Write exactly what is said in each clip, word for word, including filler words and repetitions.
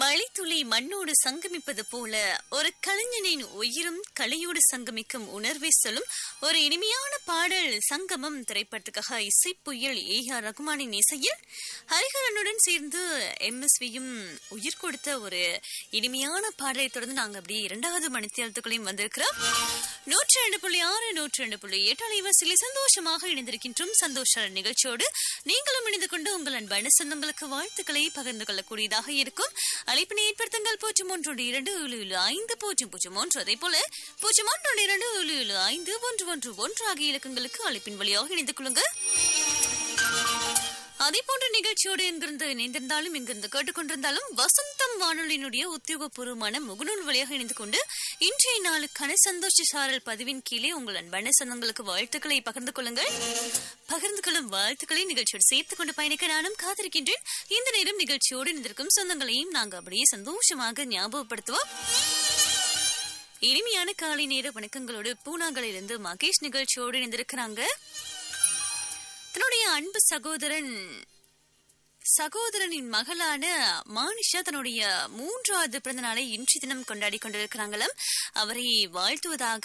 மழைத்துளி மண்ணோடு சங்கமிப்பது போல ஒரு கலைஞனின் உயிரும் கலையோடு சங்கமிக்கும் உணர்வை சொல்லும் ஒரு இனிமையான பாடல் சங்கமம் திரைப்படத்துக்காக இசைப்புயல் ஏ ஆர் ரகுமானின் இசையில் ஹரிஹரனுடன் சேர்ந்து எம் எஸ் வியும் உயிர் கொடுத்த ஒரு இனிமையான பாடலை தொடர்ந்து நாங்க அப்படியே இரண்டாவது மணித்தியாலத்துக்குள்ளையும் வந்திருக்கிறோம். நூற்றி ரெண்டு புள்ளி ஆறு நூற்றி ரெண்டு புள்ளி எட்டு அலைவரிசையில் சந்தோஷமாக இணைந்திருக்கின்றோம். சந்தோஷ நிகழ்ச்சியோடு நீங்களும் இணைந்து கொண்டு உங்கள் அன்பான சொந்தங்களுக்கு வாழ்த்துக்களை பகிர்ந்து கொள்ளக்கூடியதாக இருக்கும். அழைப்பினை ஏற்படுத்துங்கள் பூஜ்ஜியம் ஒன்று இரண்டு ஏழு ஏழு ஐந்து பூஜ்ஜியம் பூஜ்ஜியம் ஒன்று அதே போல பூஜ்ஜியம் ஒன்று இரண்டு ஏழு ஏழு ஐந்து ஒன்று ஒன்று ஒன்று ஆகிய இலக்கங்களுக்கு அழைப்பின் வழியாக இணைந்து கொள்ளுங்கள். அதே போன்ற நிகழ்ச்சியோடு எங்கிருந்து இணைந்திருந்தாலும் எங்கிருந்து கேட்டுக்கொண்டிருந்தாலும் வசந்தம் வானொலியினுடைய உத்தியோகபூர்வமான முகநூல் வழியாக இணைந்து கொண்டு இன்றைய நாளுக்கான சந்தோஷ சாரல் பதிவின் கீழே உங்கள் அன்பான சொந்தங்களுக்கு வாழ்த்துக்களை பகிர்ந்து கொள்ளுங்கள். பகிர்ந்து கொள்ளும் வாழ்த்துக்களை நிகழ்ச்சியோடு சேர்த்துக் கொண்டு பயணிக்க நானும் காத்திருக்கின்றேன். இந்த நேரம் நிகழ்ச்சியோடு இணைந்திருக்கும் சொந்தங்களையும் நாங்கள் அப்படியே சந்தோஷமாக ஞாபகப்படுத்துவோம். இனிமையான காலை நேர வணக்கங்களோடு பூனாங்களிலிருந்து மகேஷ் நிகழ்ச்சியோடு இணைந்திருக்கிறாங்க. தன்னுடைய அன்பு சகோதரன் சகோதரனின் மகளான மானிஷா தன்னுடைய மூன்றாவது பிறந்த நாளை இன்றைய தினம் கொண்டாடி கொண்டிருக்கிறாங்களாம். அவரை வாழ்த்துவதாக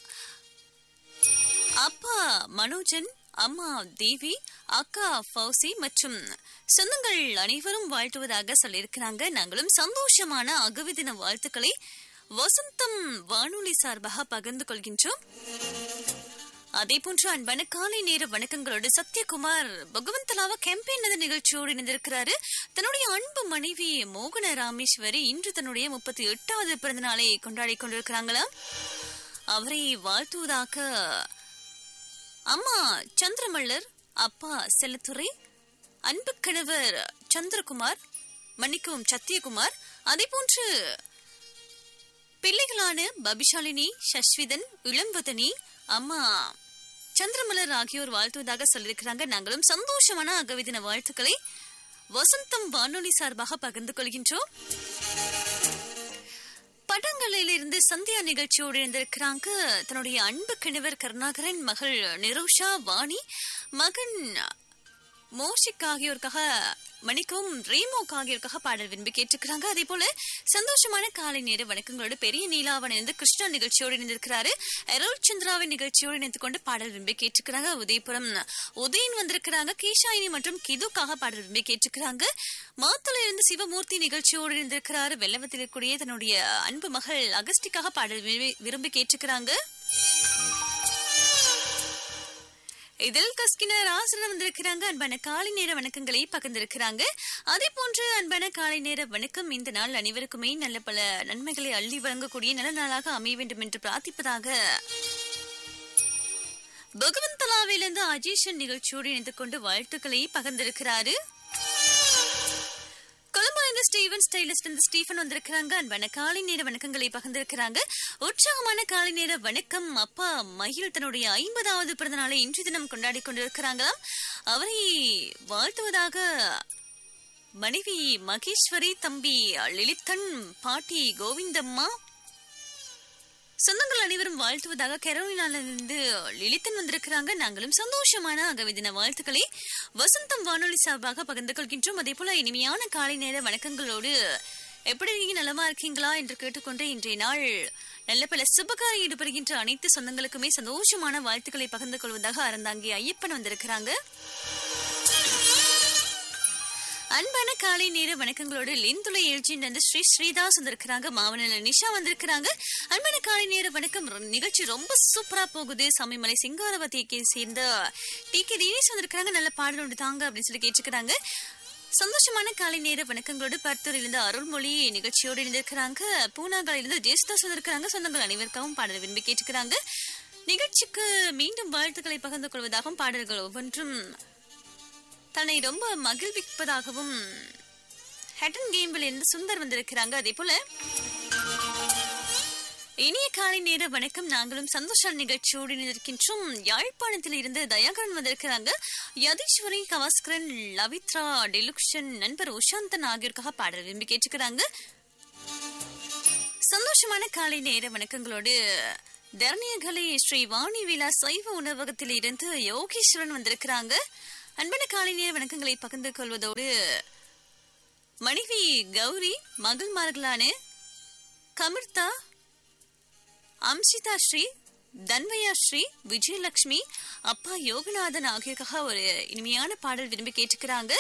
அப்பா மனோஜன், அம்மா தேவி, அக்கா ஃபௌசி மற்றும் சொந்தங்கள் அனைவரும் வாழ்த்துவதாக சொல்லியிருக்கிறாங்க. நாங்களும் சந்தோஷமான அகவி தின வாழ்த்துக்களை வசந்தம் வானொலி சார்பாக பகிர்ந்து கொள்கின்றோம். அதே போன்று அன்பான காலை நேர வணக்கங்களோடு சத்யகுமார் பகவந்தலாவ கேம்பெயின் நிகழ்ச்சியோடு இணைந்திருக்கிறாரு. தன்னுடைய அன்பு மனைவி மோகன ராமேஸ்வரி இன்று தன்னுடைய முப்பத்தி எட்டாவது பிறந்த நாளை கொண்டாடி கொண்டிருக்கிறாங்களா. அவரை வாழ்த்துவதாக அம்மா சந்திரமல்லர், அப்பா செல்லத்துறை, அன்பு கணவர் சந்திரகுமார், மன்னிக்கவும் சத்யகுமார், அதே போன்று பிள்ளைகளான பபிஷாலினி, சஸ்விதன், இளம்பதனி, அம்மா சந்திரமலர் ஆகியோர் வாழ்த்துவதாக சொல்லியிருக்கிறாங்க. நாங்களும் சந்தோஷமான அகவிதின வாழ்த்துக்களை வசந்தம் வானொலி சார்பாக பகிர்ந்து கொள்கின்றோம். படங்களிலிருந்து சந்தியா நிகழ்ச்சியோடு இருந்திருக்கிறாங்க. தன்னுடைய அன்பு கணவர் கருணாகரன், மகள் நிரோஷா, வாணி, மகன் மோஷிக் ஆகியோருக்காக மணிக்கும் ரீமோக் ஆகியோருக்காக பாடல் விரும்பி கேட்டுக்கிறாங்க. அதே போல சந்தோஷமான காலை நேர வணக்கங்களோடு பெரிய நீலாவன் இருந்து கிருஷ்ணா நிகழ்ச்சியோடு இணைந்திருக்கிறாரு. அருள் சந்திராவின் நிகழ்ச்சியோடு இணைந்து கொண்டு பாடல் விரும்பி கேட்டுக்கிறாங்க. உதயபுரம் உதயன் வந்திருக்கிறாங்க. கேஷாயினி மற்றும் கிதுக்காக பாடல் விரும்பி கேட்டுக்கிறாங்க. மாத்தல இருந்து சிவமூர்த்தி நிகழ்ச்சியோடு இணைந்திருக்கிறாரு. வெள்ளவத்தில் இருக்கக்கூடிய தன்னுடைய அன்பு மகள் அகஸ்டிக்காக பாடல் விரும்பி கேட்டுக்கிறாங்க. இதில் கஸ்கினர் ஆசிரியர் வந்திருக்கிறாங்க. அன்பான காலை நேர வணக்கங்களை பகிர்ந்திருக்கிறாங்க. அதே போன்று அன்பான காலை நேர வணக்கம். இந்த நாள் அனைவருக்குமே நல்ல பல நன்மைகளை அள்ளி வழங்கக்கூடிய நல்ல நாளாக அமைய வேண்டும் என்று பிரார்த்திப்பதாக பகவந்தலாவிலிருந்து அஜீஷன் நிகழ்ச்சியோடு இணைந்து கொண்டு வாழ்த்துக்களை பகிர்ந்திருக்கிறாரு. கொலம்பாய்ந்த ஸ்டீவன் ஸ்டைலிஸ்ட் இந்த ஸ்டீஃபன் வந்திருக்கிறாங்க. அன்பான காலை நேர வணக்கங்களை பகிர்ந்திருக்கிறாங்க. உற்சாகமான காலை நேர வணக்கம். அப்பா மயில் தன்னுடைய ஐம்பதாவது பிறந்த நாளை இன்று தினம் கொண்டாடி கொண்டிருக்கிறாங்களாம். அவரை வாழ்த்துவதாக மனைவி மகேஸ்வரி, தம்பி லலிதன், பாட்டி கோவிந்தம்மா, சொந்தங்கள் அனைவரும் வாழ்த்துவதாக கரோலினாலிருந்து லலிதன் வந்திருக்கிறாங்க. நாங்களும் சந்தோஷமான அகவிதின வாழ்த்துக்களை வசந்தம் வானொலி சார்பாக பகிர்ந்து கொள்கின்றோம். அதே போல இனிமையான காலை நேர வணக்கங்களோடு எப்படி இருக்கீங்க, நலமா இருக்கீங்களா என்று கேட்டுக்கொண்டு இன்றைய நாள் நல்ல பல சுபகாரம் ஈடுபடுகின்ற அனைத்து சொந்தங்களுக்குமே சந்தோஷமான வாழ்த்துக்களை பகிர்ந்து கொள்வதாக அறந்தாங்கி ஐயப்பன் வந்திருக்கிறாங்க. அன்பான காலை நேர வணக்கங்களோடு லிந்துளை எழுச்சின் வந்து ஸ்ரீ ஸ்ரீதாஸ் வந்திருக்கிறாங்க. மாவனல நிஷா வந்திருக்கிறாங்க. அன்பான காலை நேர வணக்கம். நிகழ்ச்சி ரொம்ப சூப்பரா போகுது. சமயமலை சிங்காரவதியை சேர்ந்த டி கே தினேஷ் வந்திருக்கிறாங்க. நல்ல பாடல் ஒன்று தாங்க அப்படின்னு சொல்லி கேட்டுக்கிறாங்க. சந்தோஷமான காலை நேர வணக்கங்களோடு பர்த்தூரிலிருந்து அருள்மொழி நிகழ்ச்சியோடு இணைந்திருக்கிறாங்க. பூனாகாலிலிருந்து ஜெயசுதாஸ் வந்திருக்கிறாங்க. சொந்தங்கள் அனைவருக்காகவும் பாடல் விரும்பி கேட்டுக்கிறாங்க. நிகழ்ச்சிக்கு மீண்டும் வாழ்த்துக்களை பகிர்ந்து கொள்வதாகவும் பாடல்கள் ஒவ்வொன்றும் தன்னை ரொம்ப மகிழ்விப்பதாகவும் ஹெட்டன் கேம்பில் இருந்து சுந்தர் வந்திருக்கிறாங்க. அதே போல இனிய காலை நேர வணக்கம். நாங்களும் சந்தோஷ நிகழ்ச்சியோடு இருக்கின்றோம். யாழ்ப்பாணத்தில் இருந்து தயாகரன் வந்திருக்கிறாங்க. யதீஸ்வரி, கவாஸ்கரன், லவித்ரா, டெலுக்ஷன், நண்பர் உஷாந்தன் ஆகியோருக்காக பாடல் விரும்பி கேட்டுக்கிறாங்க. சந்தோஷமான காலை நேர வணக்கங்களோடு தர்ணியகலை ஸ்ரீ வாணி விழா சைவ உணவகத்தில் இருந்து யோகேஸ்வரன் வந்திருக்கிறாங்க. அன்பான காலை நேர வணக்கங்களை பகிர்ந்து கொள்வதோடு மனைவி கௌரி, மகள்மார்களான கமிர்தா, அம்சிதா ஸ்ரீ, தன்வயா ஸ்ரீ, விஜயலட்சுமி, அப்பா யோகநாதன் ஆகியோருக்காக ஒரு இனிமையான பாடல் விரும்பி கேட்டுக்கிறாங்க.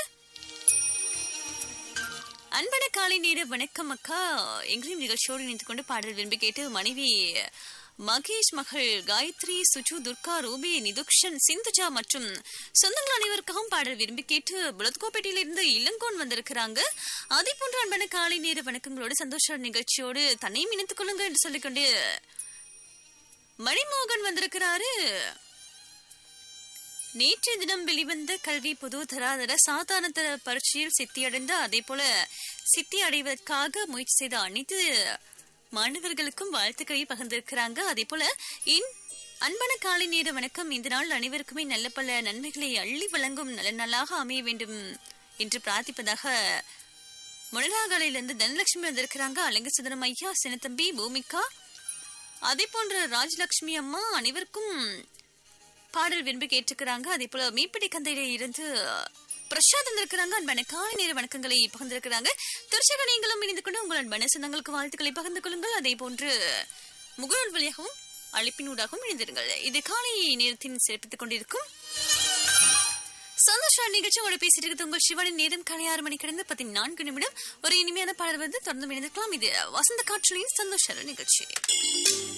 அன்பன காலை நேர வணக்கம் அக்கா, எங்களையும் நிகழ்ச்சியோடு இணைந்து கொண்டு பாடல் விரும்பி கேட்டு மனைவி மகேஷ், மகள் காயத்ரி, சுஜு, துர்கா, ரூபி, நிதுக்ஷன், சிந்துஜா மற்றும் சொந்தங்கள் அனைவருக்காகவும் பாடல் விரும்பி கேட்டு புலத்கோப்பேட்டையிலிருந்து இளங்கோன் வந்திருக்கிறாங்க. அதே போன்று அன்பன காலை நேர வணக்கங்களோடு சந்தோஷ நிகழ்ச்சியோடு தன்னையும் இணைத்துக் கொள்ளுங்க என்று சொல்லிக்கொண்டு மணிமோகன் வந்திருக்கிறாரு. நேற்றைய தினம் வெளிவந்த கல்வி பொது தராதர சாதாரண தர பரீட்சையில் சித்தியடைந்த, அதே போல சித்தி அடைவதற்காக முயற்சி செய்த அனைத்து மாணவர்களுக்கும் வாழ்த்துக்களை பகிர்ந்திருக்கிறாங்க. அதே போல இன் அன்பான காலை நேர வணக்கம், இந்த நாள் அனைவருக்குமே நல்ல பல நன்மைகளை அள்ளி வழங்கும் நல்ல நாளாக அமைய வேண்டும் என்று பிரார்த்திப்பதாக முனலாகலையிலிருந்து தனலட்சுமி வந்திருக்கிறாங்க. அலங்க சுதனம் ஐயா, சினத்தம்பி, பூமிகா, அதே போன்ற ராஜலட்சுமி அம்மா அனைவருக்கும் பாடல் விரும்பி கேட்டுக்கிறாங்க. அதே போல மீப்பிடி கந்தையில இருந்து பிரசாத் வந்திருக்கிறாங்க. அன்பான காலை நேர வணக்கங்களை பகிர்ந்திருக்கிறாங்க. திருச்சக நீங்களும் இணைந்து கொண்டு உங்கள் அன்பான சொந்தங்களுக்கு வாழ்த்துக்களை பகிர்ந்து கொள்ளுங்கள். அதே போன்று முகநூல் வழியாகவும் அழைப்பினூடாகவும் இணைந்திருங்கள். இது காலை நேரத்தின் சிறப்பித்துக் கொண்டிருக்கும் சந்தோஷ நிகழ்ச்சியோட பேசிட்டு இருக்கிறது உங்கள் சிவனின் நேரம் காலை ஆறு மணி கடந்து பதினான்கு நிமிடம். ஒரு இனிமையான பாடல் வந்து தொடர்ந்து இணைந்திருக்கலாம். இது வசந்த காற்றலின் சந்தோஷ நிகழ்ச்சி.